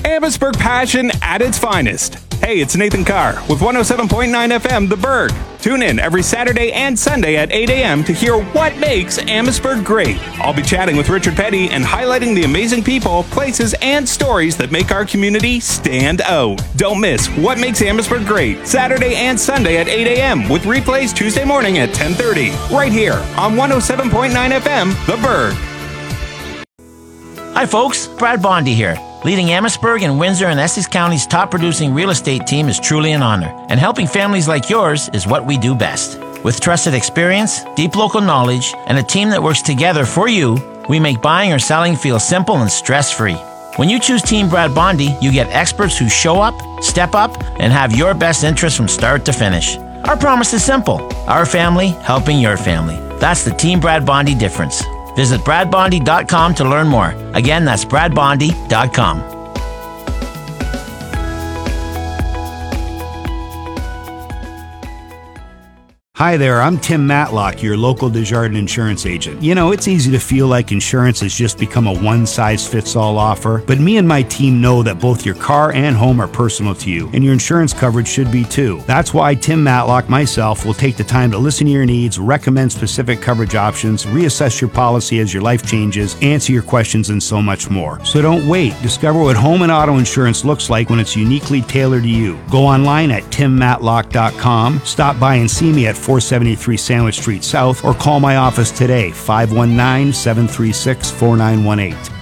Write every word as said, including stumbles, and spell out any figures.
Amherstburg passion at its finest. Hey, it's Nathan Carr with one oh seven point nine F M The Berg. Tune in every Saturday and Sunday at eight a.m. to hear what makes Amherstburg great. I'll be chatting with Richard Petty and highlighting the amazing people, places, and stories that make our community stand out. Don't miss What Makes Amherstburg Great, Saturday and Sunday at eight a.m. with replays Tuesday morning at ten thirty, right here on one oh seven point nine F M The Berg. Hi folks, Brad Bondy here. Leading Amherstburg and Windsor and Essex County's top producing real estate team is truly an honor, and helping families like yours is what we do best. With trusted experience, deep local knowledge, and a team that works together for you, we make buying or selling feel simple and stress-free. When you choose Team Brad Bondy, you get experts who show up, step up, and have your best interests from start to finish. Our promise is simple: our family helping your family. That's the Team Brad Bondy difference. Visit brad bondy dot com to learn more. Again, that's brad bondy dot com. Hi there, I'm Tim Matlock, your local Desjardins insurance agent. You know, it's easy to feel like insurance has just become a one-size-fits-all offer, but me and my team know that both your car and home are personal to you, and your insurance coverage should be too. That's why Tim Matlock, myself, will take the time to listen to your needs, recommend specific coverage options, reassess your policy as your life changes, answer your questions, and so much more. So don't wait. Discover what home and auto insurance looks like when it's uniquely tailored to you. Go online at tim matlock dot com, stop by and see me at four seventy-three Sandwich Street South, or call my office today, five one nine, seven three six, four nine one eight.